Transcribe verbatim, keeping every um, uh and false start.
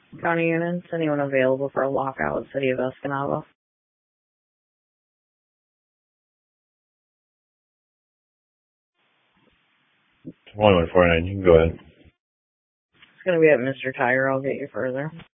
County units, anyone available for a lockout, City of Escanaba? twenty-one forty-nine, you can go ahead. It's going to be at Mister Tire. I'll get you further.